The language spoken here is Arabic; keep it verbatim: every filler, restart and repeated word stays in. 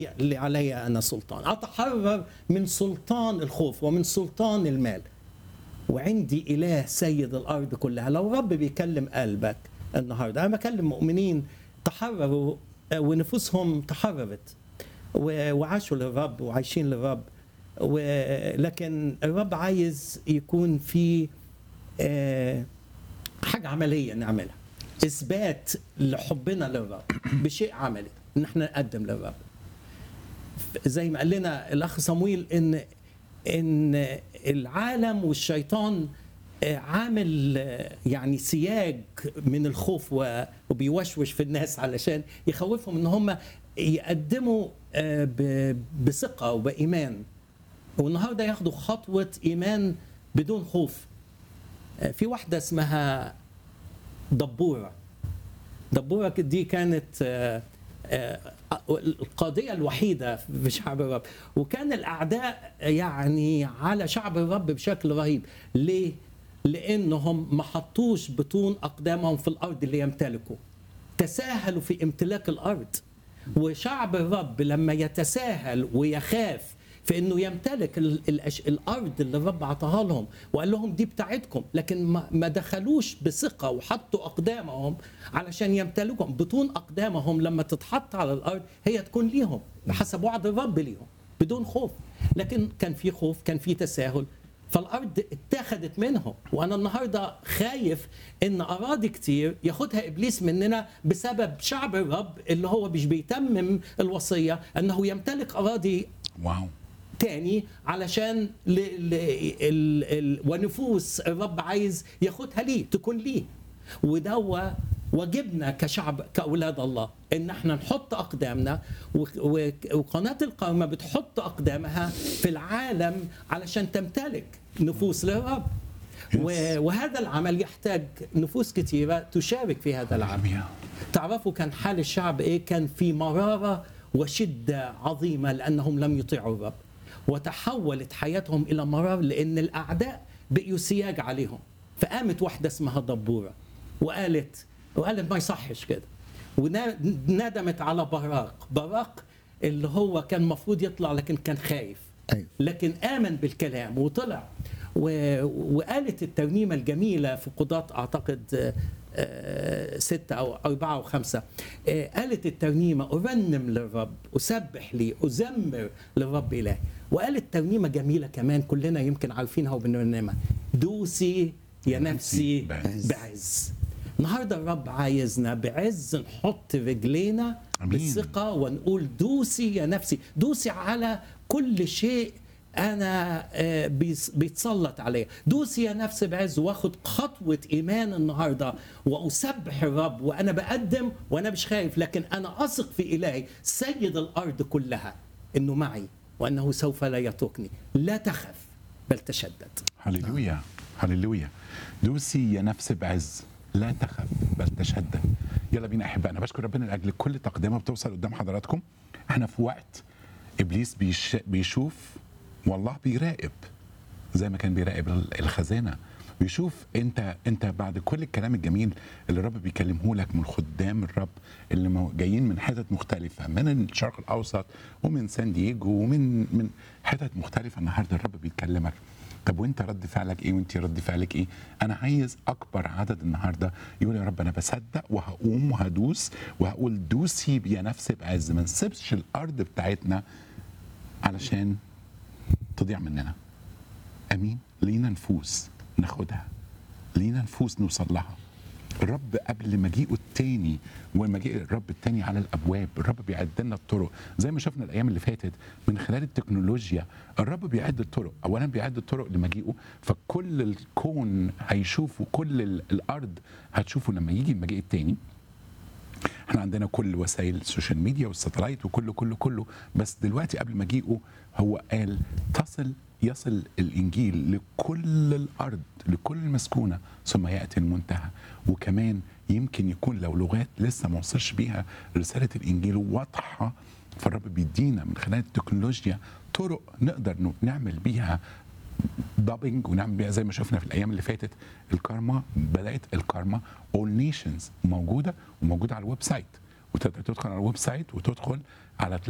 اللي علي أنا سلطان، أتحرر من سلطان الخوف ومن سلطان المال، وعندي إله سيد الأرض كلها. لو رب بيكلم قلبك النهاردة، أنا بكلم مؤمنين تحرروا ونفوسهم تحررت وعاشوا للرب وعايشين للرب، ولكن الرب عايز يكون في حاجة عملية نعملها، إثبات لحبنا للرب بشيء عملي، إن احنا نقدم للرب. زي ما قال لنا الأخ صمويل إن إن العالم والشيطان عامل يعني سياج من الخوف وبيوشوش في الناس علشان يخوفهم إن هم يقدموا بثقة وبإيمان، والنهارده ياخدوا خطوة إيمان بدون خوف. في واحدة اسمها دبورة. دبورة دي كانت القاضية الوحيدة في شعب الرب، وكان الأعداء يعني على شعب الرب بشكل رهيب. ليه؟ لأنهم ما حطوش بطون أقدامهم في الأرض اللي يمتلكوا، تساهلوا في امتلاك الأرض. وشعب الرب لما يتساهل ويخاف في انه يمتلك الارض اللي الرب عطاها لهم وقال لهم دي بتاعتكم، لكن ما دخلوش بثقه وحطوا اقدامهم علشان يمتلكهم. بطون اقدامهم لما تتحط على الارض هي تكون ليهم بحسب وعد الرب ليهم بدون خوف، لكن كان في خوف، كان في تساهل، فالارض اتاخدت منهم. وانا النهارده خايف ان اراضي كتير ياخدها ابليس مننا بسبب شعب الرب اللي هو مش بيتمم الوصيه انه يمتلك اراضي واو تاني علشان ل... ل... ال... ال... ونفوس الرب عايز ياخدها ليه، تكون ليه. وده واجبنا كشعب كأولاد الله ان احنا نحط اقدامنا، و... و... وقناة القامة بتحط اقدامها في العالم علشان تمتلك نفوس للرب. و... وهذا العمل يحتاج نفوس كتيرة تشارك في هذا العمل. تعرفوا كان حال الشعب ايه؟ كان في مرارة وشدة عظيمة لأنهم لم يطيعوا الرب، وتحولت حياتهم إلى مرار لأن الأعداء بقيوا سياج عليهم. فقامت واحدة اسمها دبورة وقالت وقالت ما يصحش كده، وندمت على براق. براق اللي هو كان مفروض يطلع لكن كان خايف، لكن آمن بالكلام وطلع. وقالت الترنيمة الجميلة في قضاة أعتقد ستة أو أربعة وخمسة، قالت الترنيمة أرنم للرب، أسبح لي، أزمر للرب إلهي. وقالت ترنيمة جميلة كمان كلنا يمكن عارفينها وبنرنمها، دوسي يا نفسي بعز. النهارده الرب عايزنا بعز نحط رجلينا بالثقة ونقول دوسي يا نفسي، دوسي على كل شيء أنا بيتسلط عليه. دوسي يا نفس بعز، واخد خطوة إيمان النهاردة وأسبح الرب وأنا بقدم وأنا مش خايف، لكن أنا أثق في إلهي سيد الأرض كلها إنه معي وأنه سوف لا يتركني. لا تخف بل تشدد. هللويا هللويا. دوسي يا نفس بعز، لا تخف بل تشدد. يلا بينا أحبائنا، بشكر ربنا لأجل كل تقدمة بتوصل قدام حضراتكم. احنا في وقت إبليس بيش بيشوف والله بيراقب، زي ما كان بيراقب الخزانه، بيشوف انت انت بعد كل الكلام الجميل اللي الرب بيكلمه لك من خدام الرب اللي جايين من حتت مختلفه، من الشرق الاوسط ومن سان دييجو ومن من حتت مختلفه. النهارده الرب بيكلمك، طب وانت رد فعلك ايه؟ وانت رد فعلك ايه؟ انا عايز اكبر عدد النهارده يقول يا رب انا بصدق وهقوم وهدوس وهقول دوسي يا نفسي بعز، ما نسيبش الارض بتاعتنا علشان تضيع مننا. امين. لينا نفوس ناخدها، لينا نفوس نوصل لها. الرب قبل مجيئه التاني ومجيء الرب التاني على الابواب، الرب بيعد لنا الطرق زي ما شفنا الايام اللي فاتت من خلال التكنولوجيا. الرب بيعد الطرق، اولا بيعد الطرق لمجيئه، فكل الكون هيشوفه، كل الارض هتشوفه لما يجي المجيء التاني. احنا عندنا كل وسائل السوشيال ميديا والساتلايت وكله كله كله، بس دلوقتي قبل مجيئه هو قال تصل يصل الانجيل لكل الارض، لكل المسكونه، ثم ياتي المنتهى. وكمان يمكن يكون لو لغات لسه ما وصلش بيها رساله الانجيل واضحه، فالرب بيدينا من خلال التكنولوجيا طرق نقدر نعمل بيها دابنج ونعمل بيها زي ما شفنا في الايام اللي فاتت. الكارما بدات، الكارما اول نيشنز موجوده وموجوده على الويب سايت، وتقدر تدخل على الويب سايت وتدخل على